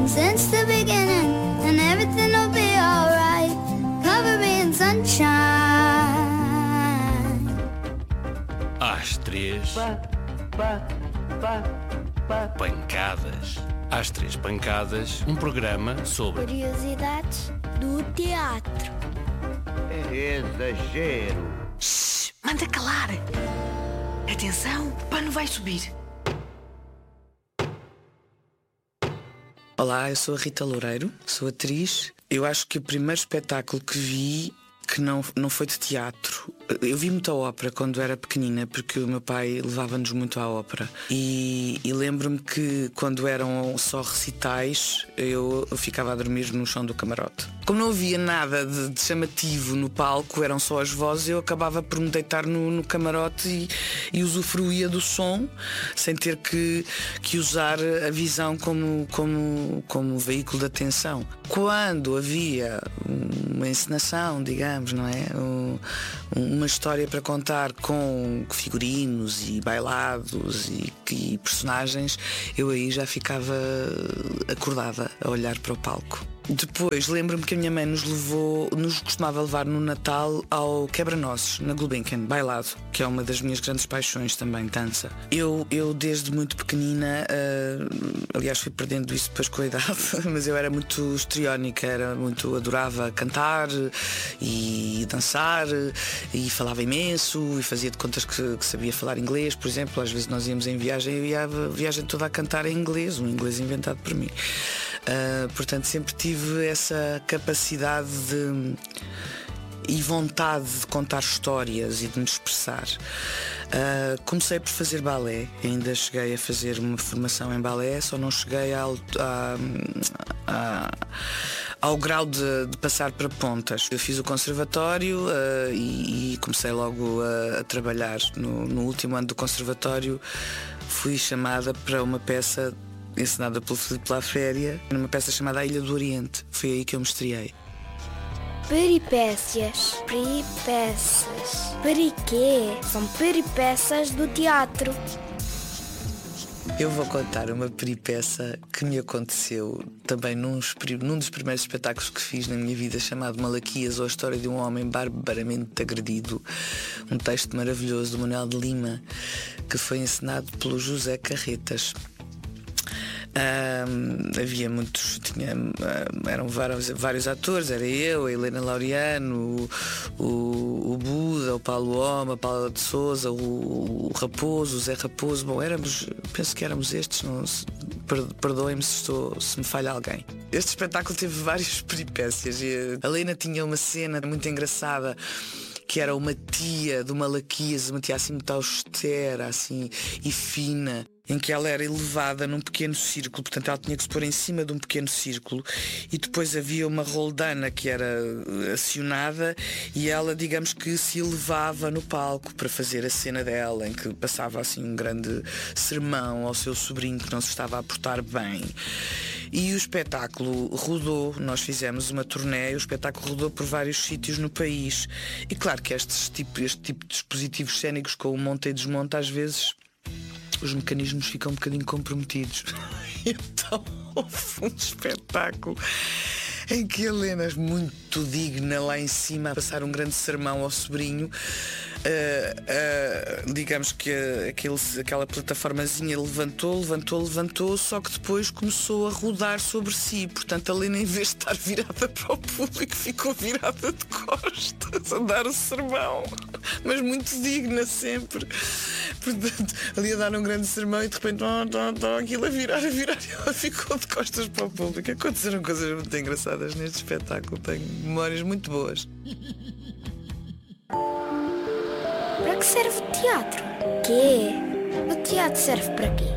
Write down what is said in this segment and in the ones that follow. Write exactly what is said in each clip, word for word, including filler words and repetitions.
since the beginning, and everything will be alright. Cover me in sunshine. Às três, Pa, pa, pa, pa. pancadas. Às três pancadas, um programa sobre Curiosidades do teatro. É exagero. Shhh, manda calar. Atenção, o pano vai subir. Olá, eu sou a Rita Loureiro, sou atriz. Eu acho que o primeiro espetáculo que vi que não, não foi de teatro. Eu vi muita ópera quando era pequenina, porque o meu pai levava-nos muito à ópera. E, e lembro-me que quando eram só recitais, eu, eu ficava a dormir no chão do camarote. Como não havia nada de, de chamativo no palco, eram só as vozes, eu acabava por me deitar no, no camarote e, e usufruía do som, sem ter que, que usar a visão como, como, como veículo de atenção. Quando havia uma encenação, digamos, não é? Um, uma história para contar com figurinos e bailados e, e personagens, eu aí já ficava acordada a olhar para o palco. Depois lembro-me que a minha mãe nos levou, nos costumava levar no Natal ao Quebra-Nozes, na Gulbenkian, bailado, que é uma das minhas grandes paixões também, dança. Eu, eu desde muito pequenina, uh, aliás fui perdendo isso depois com a idade, mas eu era muito histriónica, era muito, adorava cantar e dançar e falava imenso e fazia de contas que, que sabia falar inglês, por exemplo. Às vezes nós íamos em viagem e eu ia a viagem toda a cantar em inglês, um inglês inventado por mim. Uh, portanto sempre tive essa capacidade de, e vontade de contar histórias e de me expressar. Uh, comecei por fazer balé, ainda cheguei a fazer uma formação em balé, só não cheguei ao, a, a, ao grau de, de passar para pontas. Eu fiz o conservatório uh, e, e comecei logo a, a trabalhar. No, no último ano do conservatório fui chamada para uma peça encenada pelo Filipe Laféria, numa peça chamada A Ilha do Oriente. Foi aí que eu me estreiei. Peripécias, peripécias. Periquê? São peripécias do teatro. Eu vou contar uma peripécia que me aconteceu também num, num dos primeiros espetáculos que fiz na minha vida, chamado Malaquias, ou a história de um homem barbaramente agredido. Um texto maravilhoso do Manuel de Lima, que foi encenado pelo José Carretas. Um, havia muitos, tinha, um, eram vários, vários atores, era eu, a Helena Laureano, o, o, o Buda, o Paulo Oma, a Paula de Souza, o, o Raposo, o Zé Raposo. Bom, éramos, penso que éramos estes, não, se, perdoem-me se, estou, se me falha alguém. Este espetáculo teve várias peripécias e a Helena tinha uma cena muito engraçada, que era uma tia do Malaquias, uma tia assim muito austera assim, e fina, em que ela era elevada num pequeno círculo, portanto ela tinha que se pôr em cima de um pequeno círculo e depois havia uma roldana que era acionada e ela, digamos que se elevava no palco para fazer a cena dela, em que passava assim um grande sermão ao seu sobrinho que não se estava a portar bem. E o espetáculo rodou, nós fizemos uma turnê, o espetáculo rodou por vários sítios no país. E claro que estes tipo, este tipo de dispositivos cênicos com o monta e desmonta, às vezes os mecanismos ficam um bocadinho comprometidos. Então houve um espetáculo em que a Helena, muito digna lá em cima, a passar um grande sermão ao sobrinho. Uh, uh, digamos que aquele, aquela plataformazinha levantou, levantou, levantou, só que depois começou a rodar sobre si. Portanto, a Helena, em vez de estar virada para o público, ficou virada de costas a dar o sermão, mas muito digna sempre. Portanto, ali a dar um grande sermão e de repente oh, oh, oh, aquilo a virar, a virar, e ela ficou de costas para o público. Aconteceram coisas muito engraçadas neste espetáculo, tenho memórias muito boas. Para que serve o teatro? Quê? O teatro serve para quê?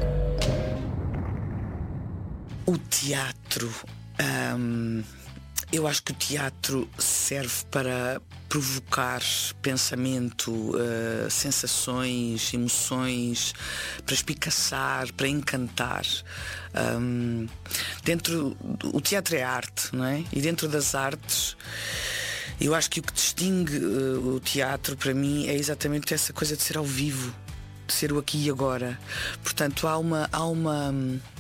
O teatro, hum, eu acho que o teatro serve para provocar pensamento, uh, sensações, emoções, para espicaçar, para encantar. Um, dentro, o teatro é arte, não é? E dentro das artes, eu acho que o que distingue uh, o teatro para mim é exatamente essa coisa de ser ao vivo, de ser o aqui e agora. Portanto, há uma, há uma,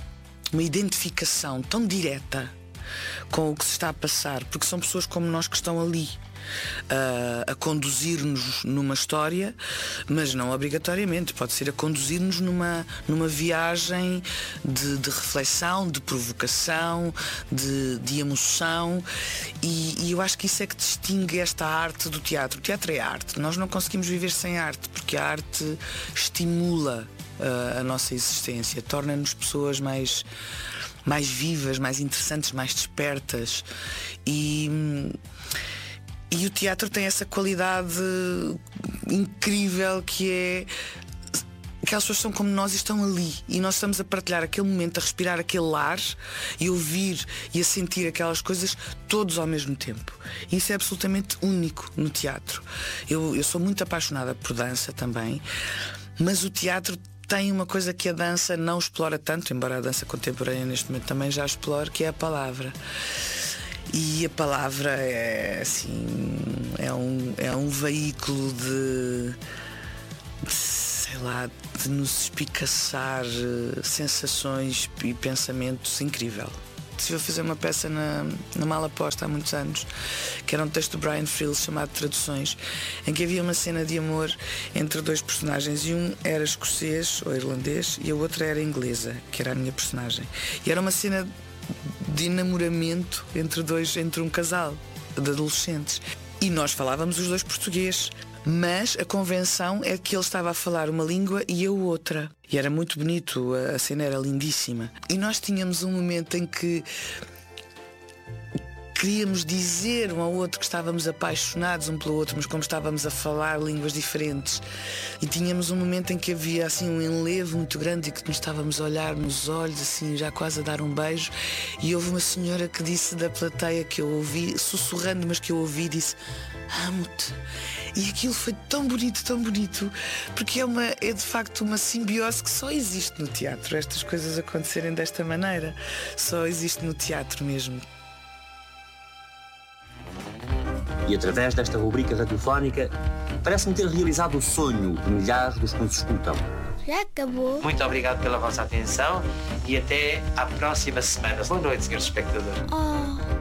uma identificação tão direta com o que se está a passar, porque são pessoas como nós que estão ali uh, a conduzir-nos numa história, mas não obrigatoriamente, pode ser a conduzir-nos numa, numa viagem de, de reflexão, de provocação, de, de emoção, e, e eu acho que isso é que distingue esta arte do teatro. O teatro é arte, nós não conseguimos viver sem arte, porque a arte estimula uh, a nossa existência, torna-nos pessoas mais mais vivas, mais interessantes, mais despertas, e, e o teatro tem essa qualidade incrível que é aquelas pessoas são como nós e estão ali, e nós estamos a partilhar aquele momento, a respirar aquele ar e ouvir e a sentir aquelas coisas todos ao mesmo tempo. E isso é absolutamente único no teatro. Eu, eu sou muito apaixonada por dança também, mas o teatro tem uma coisa que a dança não explora tanto, embora a dança contemporânea neste momento também já explore, que é a palavra. E a palavra é assim, é um, é um veículo de, de sei lá, de nos espicaçar sensações e pensamentos incrível. Eu fiz uma peça na, na Malaposta há muitos anos, que era um texto do Brian Frills chamado Traduções, em que havia uma cena de amor entre dois personagens, e um era escocês ou irlandês e a outra era inglesa, que era a minha personagem. E era uma cena de enamoramento entre dois, entre um casal de adolescentes. E nós falávamos os dois português, mas a convenção é que ele estava a falar uma língua e eu outra. E era muito bonito, a cena era lindíssima. E nós tínhamos um momento em que queríamos dizer um ao outro que estávamos apaixonados um pelo outro, mas como estávamos a falar línguas diferentes. E tínhamos um momento em que havia assim um enlevo muito grande e que nos estávamos a olhar nos olhos, assim, já quase a dar um beijo. E houve uma senhora que disse da plateia, que eu ouvi, sussurrando, mas que eu ouvi, disse: amo-te. E aquilo foi tão bonito, tão bonito, porque é, uma, é de facto uma simbiose que só existe no teatro. Estas coisas acontecerem desta maneira só existe no teatro mesmo. E através desta rubrica radiofónica, parece-me ter realizado o sonho de milhares dos que nos escutam. Já acabou. Muito obrigado pela vossa atenção e até à próxima semana. Boa noite, senhores espectadores. Oh.